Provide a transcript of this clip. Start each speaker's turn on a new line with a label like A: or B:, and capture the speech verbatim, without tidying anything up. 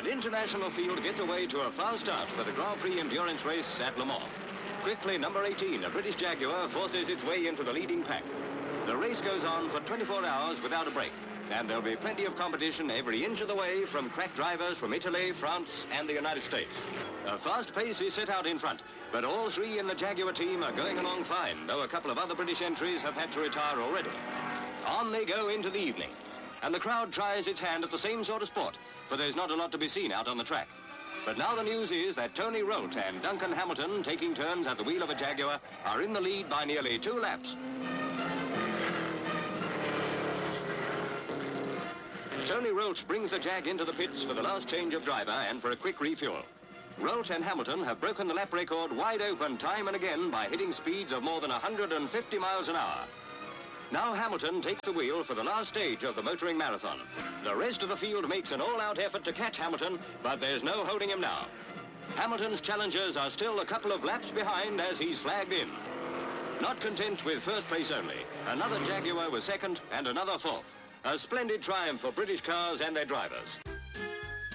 A: And International Field gets away to a fast start for the Grand Prix endurance race at Le Mans. Quickly, number eighteen, a British Jaguar, forces its way into the leading pack. The race goes on for twenty-four hours without a break, and there'll be plenty of competition every inch of the way from crack drivers from Italy, France, and the United States. A fast pace is set out in front, but all three in the Jaguar team are going along fine, though a couple of other British entries have had to retire already. On they go into the evening, and the crowd tries its hand at the same sort of sport, for there's not a lot to be seen out on the track. But now the news is that Tony Rolt and Duncan Hamilton, taking turns at the wheel of a Jaguar, are in the lead by nearly two laps. Tony Rolt brings the Jag into the pits for the last change of driver and for a quick refuel. Rolt and Hamilton have broken the lap record wide open time and again by hitting speeds of more than one hundred fifty miles an hour. Now Hamilton takes the wheel for the last stage of the motoring marathon. The rest of the field makes an all-out effort to catch Hamilton, but there's no holding him now. Hamilton's challengers are still a couple of laps behind as he's flagged in. Not content with first place only, another Jaguar was second and another fourth. A splendid triumph for British cars and their drivers.